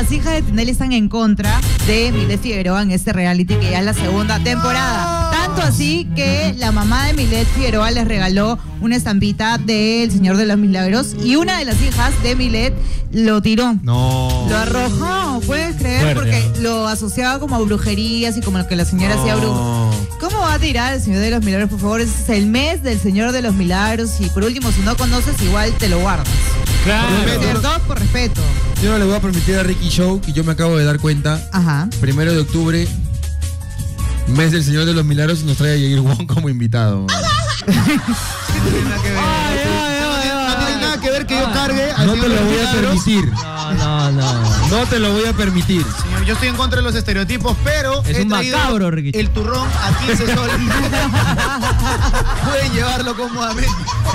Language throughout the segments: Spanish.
las hijas de Tinelli están en contra de Milet Figueroa en este reality que ya es la segunda temporada. Tanto así que la mamá de Milet Figueroa les regaló una estampita del Señor de los Milagros y una de las hijas de Milet lo tiró. No. Lo arrojó, ¿puedes creer? Porque lo asociaba como a brujerías y como lo que la señora hacía brujo. ¿Cómo va a tirar el Señor de los Milagros, por favor? Ese es el mes del Señor de los Milagros y por último, si no conoces, igual te lo guardas. Claro. Perdón, por respeto. Yo no le voy a permitir a Ricky Show, que yo me acabo de dar cuenta. Ajá. 1 de octubre, mes del Señor de los Milagros, y nos trae a Jair Wong como invitado. No tiene nada que ver que yo cargue al No te Señor de lo los voy a Milagros. permitir. No te lo voy a permitir. Señor, yo estoy en contra de los estereotipos, pero Es he un traído macabro, Ricky. el turrón a 15 soles. Pueden llevarlo cómodamente.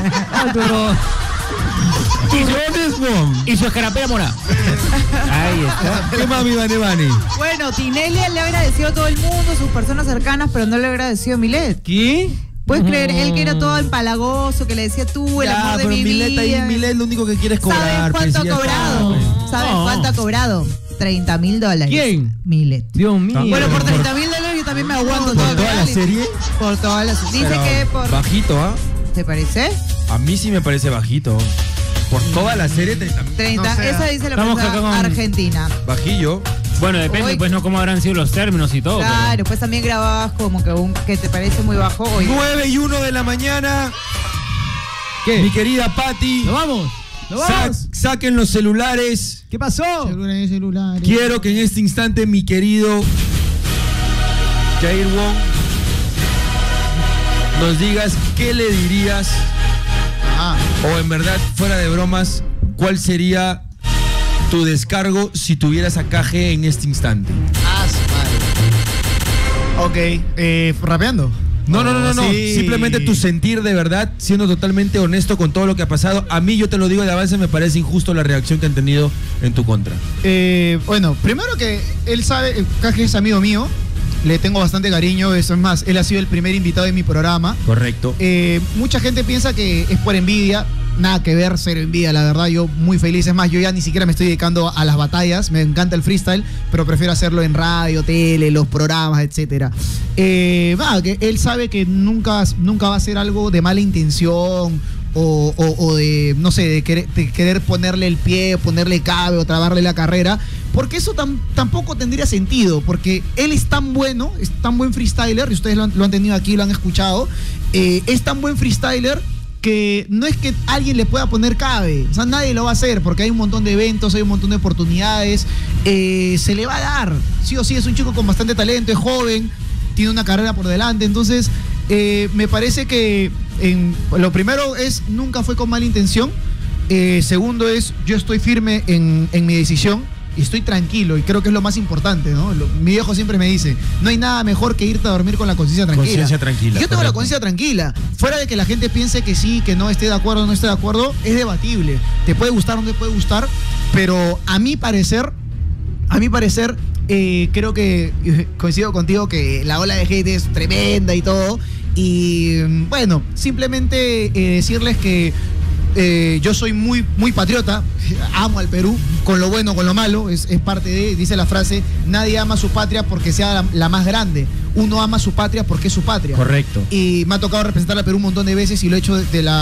Y su escarapela morada. Ahí está. ¿Qué mami, Vane? Bueno, Tinelli le ha agradecido a todo el mundo, sus personas cercanas, pero no le ha agradecido a Milet. ¿Qué? ¿Puedes creer? Él que era todo empalagoso, que le decía tú, el amor de mi vida. Milet lo único que quiere es cobrar. ¿Sabes cuánto ha pues, ya cobrado? está. ¿Sabes cuánto ha cobrado? $30,000. ¿Quién? Milet. Dios mío. Bueno, por $30,000 yo también me aguanto todo el ¿Por toda la reality. serie? Por toda la serie. Dice Pero que por... bajito, ¿ah? ¿Te parece? A mí sí me parece bajito. Por toda la serie, 30. No sé. Esa dice la Estamos prensa acá con- argentina. bajillo. Bueno, depende, Hoy- pues, no cómo habrán sido los términos y todo. Claro, pues también grababas como que que te parece muy bajo hoy. 9:01 de la mañana. ¿Qué? Mi querida Patti. ¡Nos vamos! ¡Nos vamos! Saquen los celulares. ¿Qué pasó? Celulares. Quiero que en este instante mi querido Jair Wong nos digas qué le dirías, o en verdad, fuera de bromas, cuál sería tu descargo si tuvieras a KG en este instante. Ok, rapeando. No. Sí. Simplemente tu sentir de verdad, siendo totalmente honesto con todo lo que ha pasado. A mí, yo te lo digo de avance, me parece injusto la reacción que han tenido en tu contra. Bueno, primero que él sabe, Caje es amigo mío, le tengo bastante cariño, eso es más, él ha sido el primer invitado de mi programa. Correcto. Mucha gente piensa que es por envidia, nada que ver, cero envidia, la verdad, yo muy feliz, es más, yo ya ni siquiera me estoy dedicando a las batallas, me encanta el freestyle, pero prefiero hacerlo en radio, tele, los programas, etcétera. Que él sabe que nunca va a ser algo de mala intención o de, no sé, de querer ponerle el pie, ponerle cabe o trabarle la carrera, porque eso tampoco tendría sentido, porque él es tan bueno, es tan buen freestyler, y ustedes lo han tenido aquí, lo han escuchado, es tan buen freestyler que no es que alguien le pueda poner cabe, o sea, nadie lo va a hacer, porque hay un montón de eventos, hay un montón de oportunidades, se le va a dar, sí o sí, es un chico con bastante talento, es joven, tiene una carrera por delante, entonces me parece que lo primero es, nunca fue con mala intención, segundo es, yo estoy firme en mi decisión, y estoy tranquilo, y creo que es lo más importante, ¿no? Mi viejo siempre me dice, no hay nada mejor que irte a dormir con la conciencia tranquila. Conciencia tranquila. Yo tengo la conciencia tranquila. Fuera de que la gente piense que sí, que no esté de acuerdo o no esté de acuerdo, es debatible. Te puede gustar o no te puede gustar, pero a mi parecer, creo que coincido contigo que la ola de hate es tremenda y todo. Y bueno, simplemente decirles que yo soy muy patriota, amo al Perú, con lo bueno, con lo malo, es parte de, dice la frase, nadie ama su patria porque sea la más grande, uno ama su patria porque es su patria. Correcto. Y me ha tocado representar al Perú un montón de veces y lo he hecho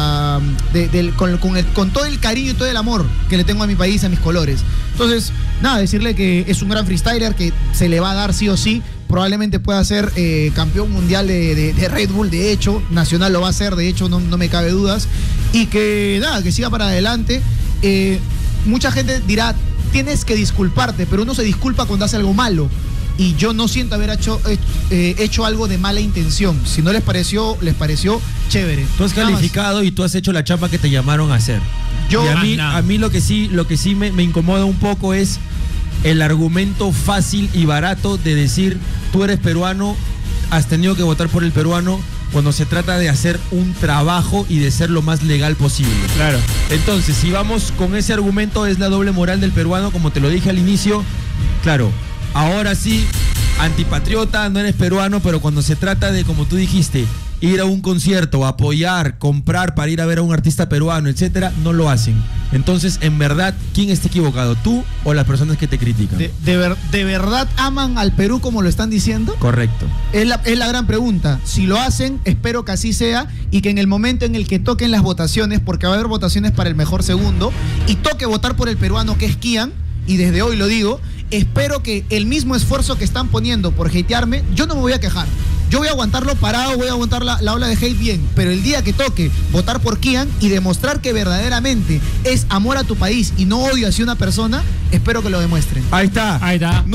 con todo el cariño y todo el amor que le tengo a mi país, a mis colores. Entonces, nada, decirle que es un gran freestyler, que se le va a dar sí o sí, probablemente pueda ser campeón mundial de Red Bull, de hecho, nacional lo va a ser, de hecho, no me cabe dudas, y que nada, que siga para adelante. Mucha gente dirá, tienes que disculparte, pero uno se disculpa cuando hace algo malo, y yo no siento haber hecho algo de mala intención. Si no les pareció chévere. Tú has calificado y tú has hecho la chamba que te llamaron a hacer. Yo, y a mí lo que sí me incomoda un poco es el argumento fácil y barato de decir, tú eres peruano, has tenido que votar por el peruano, cuando se trata de hacer un trabajo y de ser lo más legal posible. Claro. Entonces, si vamos con ese argumento, es la doble moral del peruano, como te lo dije al inicio. Claro, ahora sí, antipatriota, no eres peruano, pero cuando se trata de, como tú dijiste, ir a un concierto, apoyar, comprar para ir a ver a un artista peruano, etcétera, no lo hacen. Entonces, en verdad, ¿quién está equivocado? ¿Tú o las personas que te critican? ¿De verdad aman al Perú como lo están diciendo? Correcto. Es la gran pregunta. Si lo hacen, espero que así sea y que en el momento en el que toquen las votaciones, porque va a haber votaciones para el mejor segundo, y toque votar por el peruano que es Kian, y desde hoy lo digo, espero que el mismo esfuerzo que están poniendo por hatearme, yo no me voy a quejar. Yo voy a aguantarlo parado, voy a aguantar la ola de hate bien, pero el día que toque votar por Kian y demostrar que verdaderamente es amor a tu país y no odio hacia una persona, espero que lo demuestren. Ahí está. Ahí está.